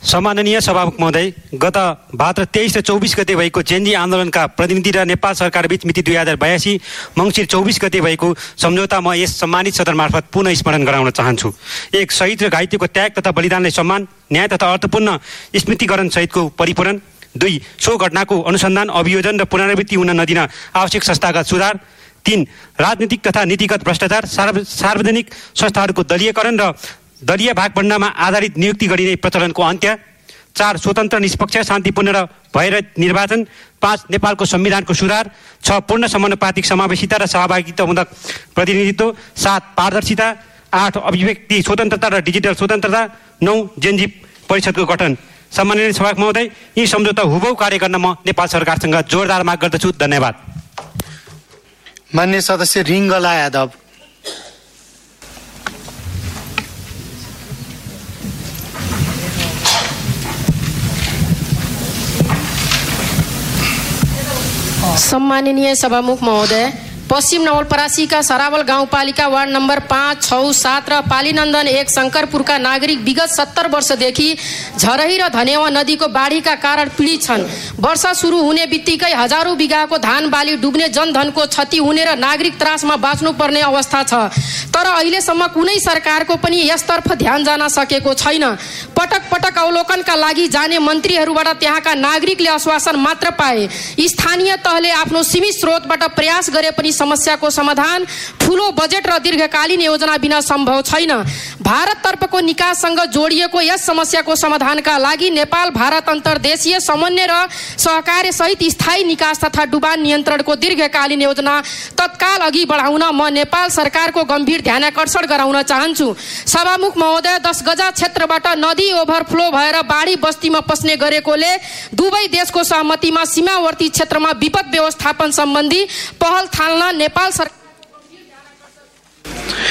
सम्माननीय सभामुख महोदय, गत भाद्र 23 र 24 गते भएको जेनजी आन्दोलनका प्रतिनिधि र नेपाल सरकारबीच मिति 2082 मङ्सिर 24 गते भएको सम्झौता म यस सम्मानित सदन मार्फत पुनः स्मरण गराउन चाहन्छु। 1. शहीद र घाइतेको त्याग तथा बलिदानलाई सम्मान, न्याय तथा अर्थपूर्ण स्मृतिकरण सहितको परिपूरण। 2. सो घटनाको अनुसन्धान, अभियोजन र पुनरावृत्ति हुन नदिन आवश्यक संस्थागत सुधार। 3. राजनीतिक तथा नीतिगत भ्रष्टाचार, सार्वजनिक संस्थाहरूको दलीयकरण र दलीय भागभण्डामा आधारित नियुक्ति गरिने प्रचलनको अन्त्य। 4. स्वतन्त्र, निष्पक्ष, शान्तिपूर्ण र भएर निर्वाचन। 5. नेपालको संविधानको सुधार। 6. पूर्ण समानुपातिक समावेशिता र सहभागितामूलक प्रतिनिधित्व। 7. पारदर्शिता। 8. अभिव्यक्ति स्वतन्त्रता र डिजिटल स्वतन्त्रता। 9. जेनजी परिषदको गठन। सम्माननीय सभामुख महोदय, यी सम्झौता हुबहु कार्य गर्न म नेपाल सरकारसँग जोरदार माग गर्दछु। धन्यवाद। माननीय सदस्य रिङ्गला यादव। सम्माननीय सभामुख महोदय, पश्चिम नवलपरासीका सरावल गाउँपालिका वार्ड नम्बर 5, 6, 7 र पालीनन्दन 1 शङ्करपुरका नागरिक विगत 70 वर्षदेखि झरही र धनेवा नदीको बाढीका कारण पीडित छन्। वर्षा सुरु हुने बित्तिकै हजारौं बिघाको धान बाली डुब्ने, जनधनको क्षति हुने र नागरिक त्रासमा बाँच्नुपर्ने अवस्था छ। तर अहिलेसम्म कुनै सरकारको पनि यसतर्फ ध्यान जान सकेको छैन। पटक पटक अवलोकनका लागि जाने मन्त्रीहरूबाट त्यहाँका नागरिकले आश्वासन मात्र पाए। स्थानीय तहले आफ्नो सीमित स्रोतबाट प्रयास गरे पनि समस्याको समाधान ठूलो बजेट र दीर्घकालीन योजना बिना सम्भव छैन। भारततर्फको निकाससँग जोडिएको यस समस्याको समाधानका लागि नेपाल भारत अन्तर्देशीय समन्वय र सहकार्य सहित स्थायी निकास तथा डुबान नियन्त्रणको दीर्घकालीन योजना तत्काल अघि बढाउन म नेपाल सरकारको गम्भीर ध्यानाकर्षण गराउन चाहन्छु। सभामुख महोदय, 10 गजा क्षेत्रबाट नदी ओभरफ्लो भएर बाढी बस्तीमा पस्ने गरेकोले दुवै देशको सहमतिमा सीमावर्ती क्षेत्रमा विपद व्यवस्थापन सम्बन्धी पहल थाल्न नेपाल सरकार